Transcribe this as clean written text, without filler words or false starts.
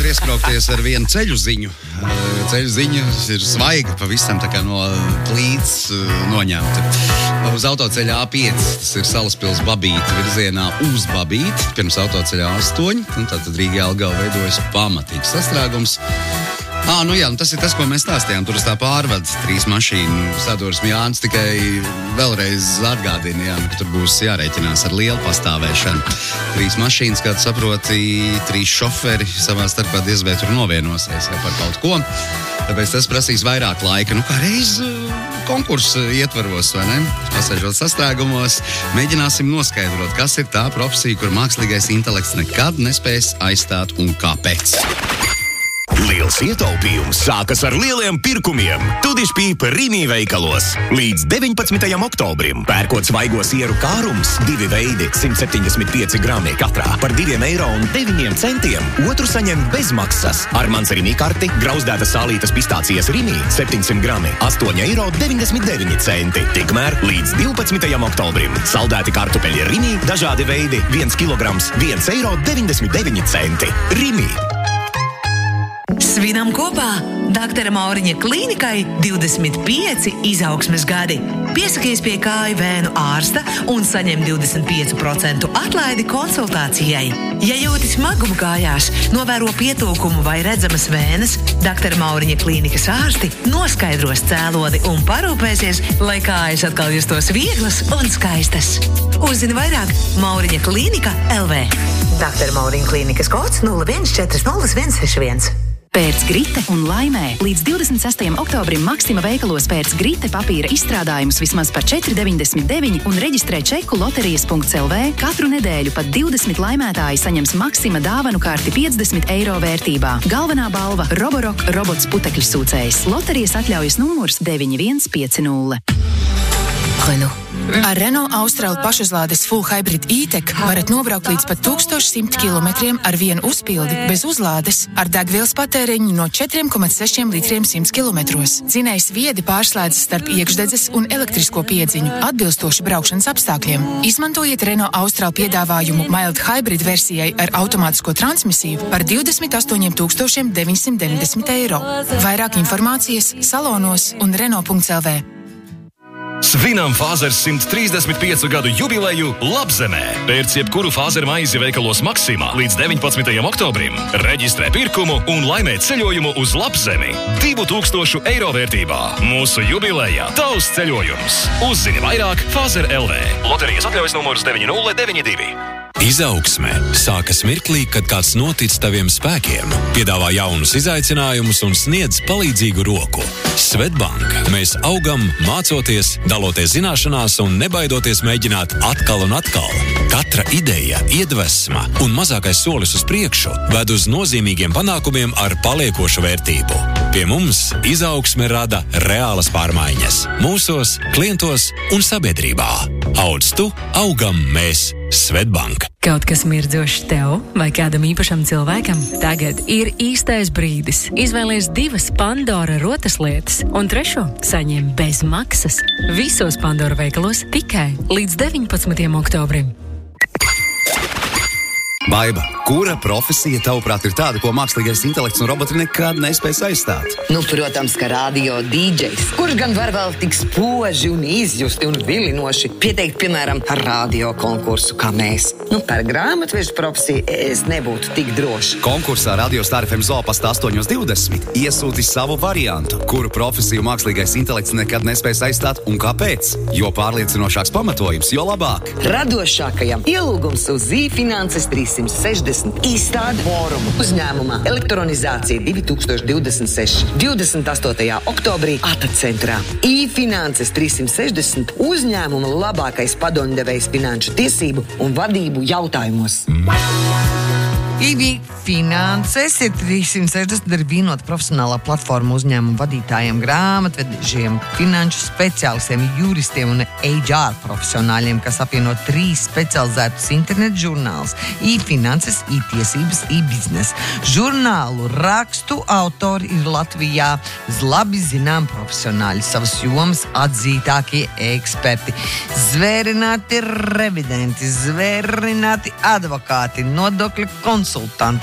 ieskraukties ar vienu ceļu ziņu. Ceļu ziņa ir svaiga, pavisam tā kā no plīts noņemta. Uz autoceļa A5, tas ir Salaspils Babīti virzienā uz Babīti, pirms autoceļa A8, un tātad Rīga-Jelgava veidojas pamatīgs sastrēgums. Tas ir tas, ko mēs stāstījām. Tur uz tā pārvada 3 mašīnu sadursmi. Jānis tikai vēlreiz atgādina, ka tur būs jārēķinās ar lielu pastāvēšanu. 3 mašīnas, kā tu saproti, 3 šoferi savā starpā diez vai tur novienosies par kaut ko. Tāpēc tas prasīs vairāk laika. Kā reiz konkursu ietvaros, vai ne? Pasēžot sastrēgumos, mēģināsim noskaidrot, kas ir tā profesija, kur mākslīgais intelekts nekad nespēs aizstāt un kāpēc. Liels ietaupījums sākas ar lieliem pirkumiem. Tudišpīpa Rimi veikalos. Līdz 19. oktobrim pērkot svaigo sieru kārums 2 veidi 175 grami katrā par 2,09 €. Otru saņem bez maksas. Ar mans Rimi karti grauzdētas sālītas pistācijas Rimi 700 grami 8,99 €. Tikmēr līdz 12. oktobrim saldēti kartupeļi Rimi dažādi veidi 1 kilograms 1,99 €. Rimi. Svinam kopā! Dr. Mauriņa klīnikai 25 izaugsmes gadi. Piesakies pie kāju vēnu ārsta un saņem 25% atlaidi konsultācijai. Ja jūti smagumu kājās, novēro pietūkumu vai redzamas vēnes, Dr. Mauriņa klīnikas ārsti noskaidros cēloni un parūpēsies, lai kājas atkal justos vieglas un skaistas. Uzzini vairāk Mauriņa klīnika LV. Dr. Mauriņa klīnikas kods 01400161. Pērc Grite un laimē. Līdz 26. oktobrim Maksima veikalos pērc Grite papīra izstrādājumus vismaz par 4,99 un reģistrē čeku loterijas.lv. Katru nedēļu pat 20 laimētāji saņems Maksima dāvanu karti 50 € vērtībā. Galvenā balva – Roborock robots putekļu sūcējs. Loterijas atļaujas numurs 9150. Renault. Ar Renault Austral pašuzlādes Full Hybrid E-Tech varat nobraukt līdz pat 1100 km ar vienu uzpildi bez uzlādes ar degvielas patēriņu no 4,6 litriem 100 km. Dzinējs viedi pārslēdzas starp iekšdedzes un elektrisko piedziņu atbilstoši braukšanas apstākļiem. Izmantojiet Renault Austral piedāvājumu Mild Hybrid versijai ar automātisko transmisiju par 28 990 €. Vairāk informācijas salonos un Renault.lv. Svinam Fāzers 135 gadu jubileju Labzemē. Pērc jebkuru Fāzeru maizi veikalos Maksimā līdz 19. oktobrim. Reģistrē pirkumu un laimē ceļojumu uz Labzemi 2000 € vērtībā. Mūsu jubilejā tavs ceļojums. Uzzini vairāk Fāzer LV. Loterijas atļaujas numurs 9092. Izaugsme sākas mirklī, kad kāds notic taviem spēkiem, piedāvā jaunus izaicinājumus un sniedz palīdzīgu roku. Svetbank. Mēs augam, mācoties, daloties zināšanās un nebaidoties mēģināt atkal un atkal. Katra ideja, iedvesma un mazākais solis uz priekšu ved uz nozīmīgiem panākumiem ar paliekošu vērtību. Pie mums izaugsme rada reālas pārmaiņas. Mūsos, klientos un sabiedrībā. Audz tu, augam mēs. Svetbank. Kaut kas mirdzošs tev vai kādam īpašam cilvēkam? Tagad ir īstais brīdis. Izvēlies 2 Pandora rotas lietas un 3 saņem bez maksas. Visos Pandora veikalos tikai līdz 19. oktobrim. Baiba, kura profesija tavuprāt ir tāda, ko mākslīgais intelekts un roboti nekad nespēs aizstāt? Protams, ka radio DJs, kurš gan var vēl tik spoži un izjusti un vilinoši pieteikt, piemēram, radio konkursu kā mēs. Par grāmatvežu profesiju es nebūtu tik droši. Konkursā Radio Star FM Zolpasta 8:20 iesūti savu variantu, kuru profesiju mākslīgais intelekts nekad nespēs aizstāt un kāpēc. Jo pārliecinošāks pamatojums, jo labāk. Radošākajam ielūgums uz e-finanses 360 izstāde fórumu uzņēmumā Elektronizācija 2026. 28. oktobrī ATA centrā. E-finanses 360 uzņēmuma labākais padomdevējs finanšu tiesību un vadību jautājumos. E-finanses ir 360 ir vienota profesionālā platforma uzņēmumu vadītājiem, grāmatvedžiem, finanšu speciālistiem, juristiem un HR profesionāļiem, kas apvieno 3 specializētus internetu žurnālus – E-finanses, E-tiesības, E-biznes. Žurnālu rakstu autori ir Latvijā labi zinām profesionāļi, savas jomas atzītākie eksperti, zvērināti revidenti, zvērināti advokāti, nodokļu konsultanti,